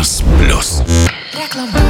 M1+. Reklama.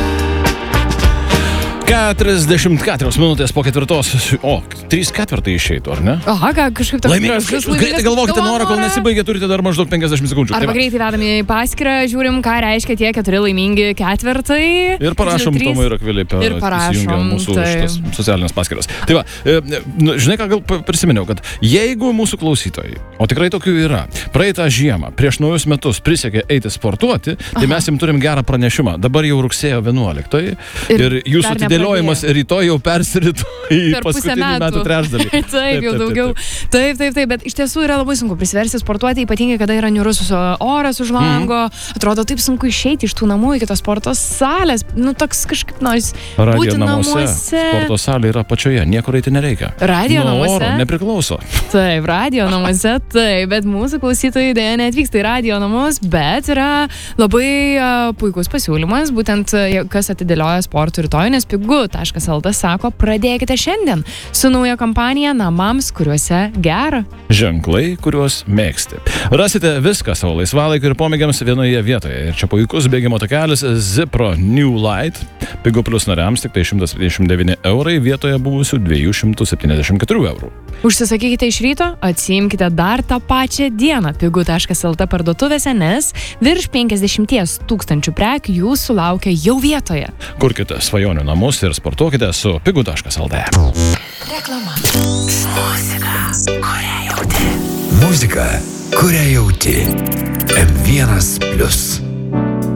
44 minutės po 4. O, 3/4 išeitų, ar ne? Aha, kažkaip tas Laimėjimas skaičius. Greitai galvokite norą, kol nesibaigia, turite dar maždaug 50 sekundžių. Arba greitai vedami į paskyrą, žiūrim, ką reiškia tie 4 laimingi ketvirtai. Ir parašom Tomui ir Akvilei per mūsų šitas socialinės paskyras. Tai va, žinai ką, gal prisiminiau, kad jeigu mūsų klausytojai, o tikrai tokių yra, praeitą žiemą, prieš naujus metus prisiekė eiti sportuoti, tai mes jums turim gerą pranešimą. Dabar jau rugsėjo 11 ir jūsų atidėliojimas rytoj jau persirito į paskutinį metų trečdalį. Taip, jau daugiau. Taip, bet iš tiesų yra labai sunku prisiversti sportuoti, ypatingai kada yra niūrus oras už lango. Atrodo taip sunku išeiti iš tų namų iki tos sporto salės. Nu, toks kažkaip nors būti namuose. Sporto salė yra pačioje, niekur eiti nereikia. Radio namuose. Oro nepriklauso. Taip, radio namuose, taip, bet mūsų klausytojai dėja neatvyksta į radio namus, bet yra labai puikus pasiūlymas, būtent kas atidėlioja sportų rytoj, nes pigu.lt sako, pradėkite šiandien su nauja kampanija namams, kuriuose gera. Ženklai, kuriuos mėgsti. Rasite viską savo laisvalaikiu ir pomėgiams vienoje vietoje. Ir čia puikus bėgimo takelis Zipro New Light. Pigu plus nariams tik tai 129 eurai vietoje buvusių 274 eurų. Užsisakykite iš ryto, atsiimkite dar tą pačią dieną pigu.lt parduotuvėse, nes virš 50 000 prekių jūsų laukia jau vietoje. Kurkite svajonių namus ir sportuokite su pigu.lt. Reklama. Muzika, kurią jauti. M1+.